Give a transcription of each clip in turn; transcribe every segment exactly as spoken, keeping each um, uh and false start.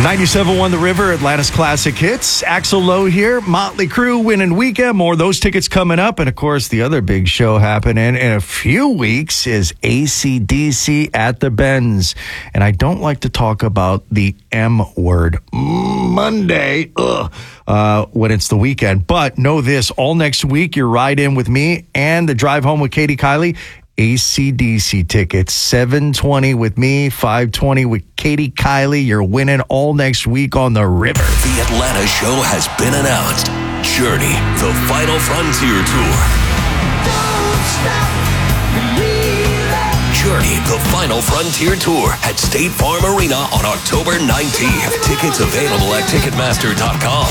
ninety-seven point one The River, Atlanta's Classic Hits. Axl Lowe here. Motley Crue winning weekend. More of those tickets coming up. And, of course, the other big show happening in a few weeks is A C D C at the Benz. And I don't like to talk about the M word, Monday, ugh, uh, when it's the weekend. But know this, all next week, your ride in with me and the drive home with Katie Kiley, A C D C tickets, seven twenty with me, five twenty with Katie Kiley. You're winning all next week on the river. The Atlanta show has been announced. Journey, the Final Frontier Tour. Don't stop, Journey, the Final Frontier Tour at State Farm Arena on October nineteenth. Tickets available at Ticketmaster dot com.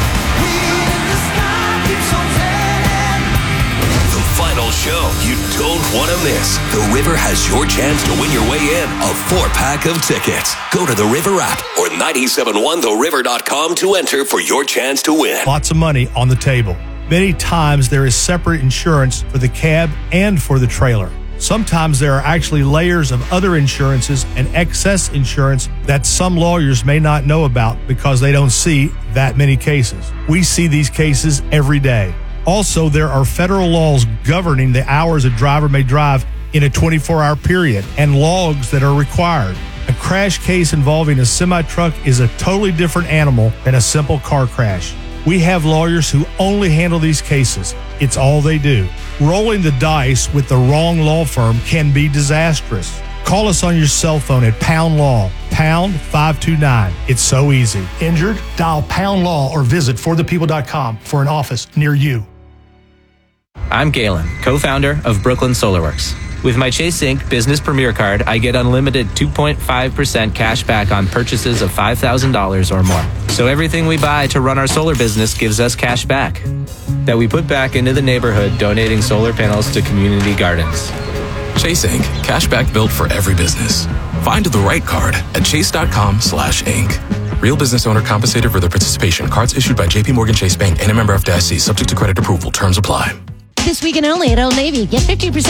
Final show you don't want to miss. The River has your chance to win your way in a four-pack of tickets. Go to the River app or nine seven one the river dot com to enter for your chance to win. Lots of money on the table. Many times there is separate insurance for the cab and for the trailer. Sometimes there are actually layers of other insurances and excess insurance that some lawyers may not know about because they don't see that many cases. We see these cases every day. Also, there are federal laws governing the hours a driver may drive in a twenty-four hour period and logs that are required. A crash case involving a semi-truck is a totally different animal than a simple car crash. We have lawyers who only handle these cases. It's all they do. Rolling the dice with the wrong law firm can be disastrous. Call us on your cell phone at Pound Law, pound five two nine. It's so easy. Injured? Dial Pound Law or visit for the people dot com for an office near you. I'm Galen, co-founder of Brooklyn SolarWorks. With my Chase Inc Business Premier Card, I get unlimited two point five percent cash back on purchases of five thousand dollars or more. So everything we buy to run our solar business gives us cash back that we put back into the neighborhood, donating solar panels to community gardens. Chase Inc Cash back built for every business. Find the right card at chase dot com slash inc. Real business owner compensated for their participation. Cards issued by J P Morgan Chase Bank and a member F D I C. Subject to credit approval. Terms apply. This weekend only at Old Navy. Get fifty percent